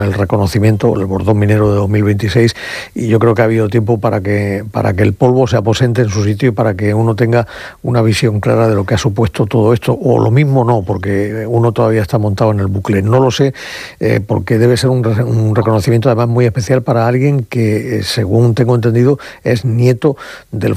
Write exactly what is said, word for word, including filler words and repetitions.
el reconocimiento, el bordón minero de dos mil veintiséis, y yo creo que ha habido tiempo para que, para que el polvo se aposente en su sitio y para que uno tenga una visión clara de lo que ha supuesto todo esto, o lo mismo no, porque uno todavía está montado en el bucle. No lo sé, eh, porque debe ser un, un reconocimiento además muy especial para alguien que, eh, según tengo entendido, es nieto del